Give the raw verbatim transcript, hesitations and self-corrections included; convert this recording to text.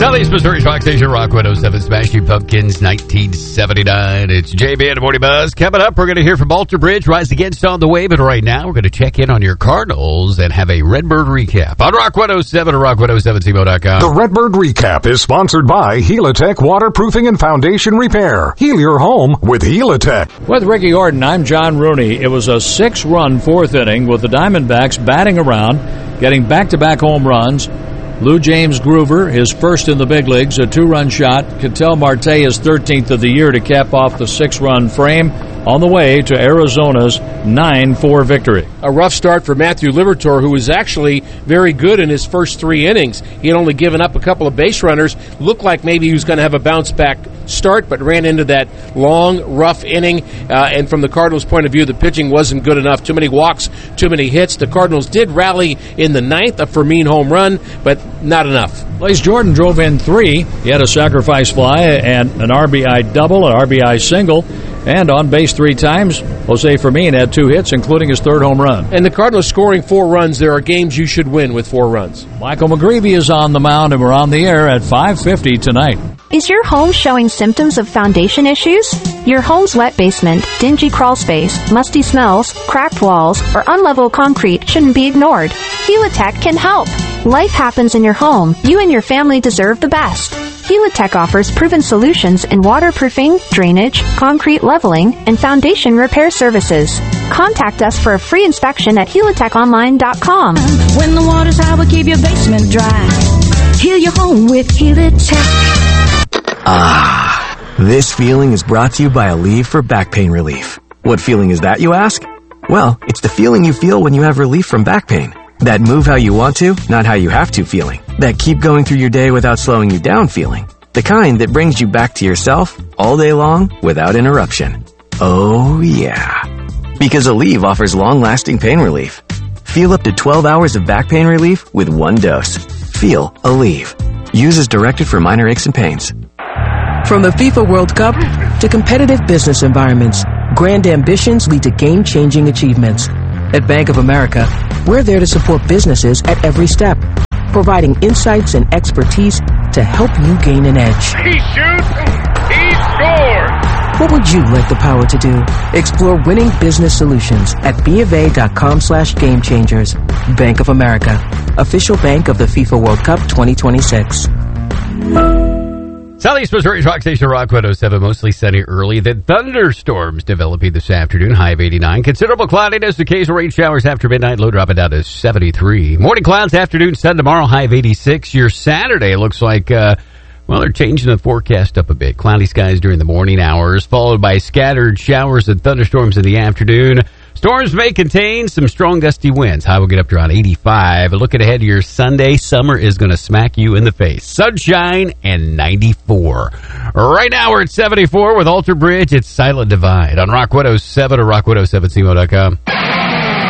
Southeast Missouri's Rock Station, Rock one oh seven, Smashing Pumpkins, nineteen seventy-nine. It's J B and the Morning Buzz. Coming up, we're going to hear from Alter Bridge, Rise Against on the way, but right now we're going to check in on your Cardinals and have a Redbird recap on Rock one oh seven or rock one oh seven C M O dot com. The Redbird recap is sponsored by Helitech Waterproofing and Foundation Repair. Heal your home with Helitech. With Ricky Orton, I'm John Rooney. It was a six-run fourth inning with the Diamondbacks batting around, getting back-to-back home runs. Lou James Groover, his first in the big leagues, a two-run shot. Ketel Marte, his thirteenth of the year to cap off the six-run frame on the way to Arizona's nine four victory. A rough start for Matthew Liberatore, who was actually very good in his first three innings. He had only given up a couple of base runners. Looked like maybe he was going to have a bounce-back start, but ran into that long, rough inning. Uh, and from the Cardinals' point of view, the pitching wasn't good enough. Too many walks, too many hits. The Cardinals did rally in the ninth, a Fermin home run, but not enough. Blaze Jordan drove in three. He had a sacrifice fly and an R B I double, an R B I single, and on base three times. Jose Fermin had two hits, including his third home run. And the Cardinals scoring four runs. There are games you should win with four runs. Michael McGreevy is on the mound, and we're on the air at five fifty tonight. Is your home showing symptoms of foundation issues? Your home's wet basement, dingy crawl space, musty smells, cracked walls, or unlevel concrete shouldn't be ignored. Helitech can help. Life happens in your home. You and your family deserve the best. Helitech offers proven solutions in waterproofing, drainage, concrete leveling, and foundation repair services. Contact us for a free inspection at helitech online dot com. When the water's high, we'll keep your basement dry. Heal your home with Helitech. Ah, this feeling is brought to you by Aleve for back pain relief. What feeling is that, you ask? Well, it's the feeling you feel when you have relief from back pain. That move how you want to, not how you have to feeling. That keep going through your day without slowing you down feeling. The kind that brings you back to yourself all day long without interruption. Oh yeah. Because Aleve offers long-lasting pain relief. Feel up to twelve hours of back pain relief with one dose. Feel Aleve. Use as directed for minor aches and pains. From the FIFA World Cup to competitive business environments, grand ambitions lead to game-changing achievements. At Bank of America, we're there to support businesses at every step, providing insights and expertise to help you gain an edge. He shoots, he scores! What would you like the power to do? Explore winning business solutions at BofA.com slash game changers. Bank of America, official bank of the FIFA World Cup twenty twenty-six. Southeast Missouri's Rock Station, Rock one oh seven, mostly sunny early. The thunderstorms developing this afternoon, high of eighty-nine. Considerable cloudiness, occasional rain showers after midnight, low dropping down to seventy-three. Morning clouds, afternoon sun tomorrow, high of eighty-six. Your Saturday looks like, uh, well, they're changing the forecast up a bit. Cloudy skies during the morning hours, followed by scattered showers and thunderstorms in the afternoon. Storms may contain some strong gusty winds. High will get up to around eighty-five. Looking ahead to your Sunday, summer is going to smack you in the face. Sunshine and ninety-four. Right now we're at seventy-four with Alter Bridge. It's Silent Divide on Rock one oh seven or rock one oh seven C M O dot com.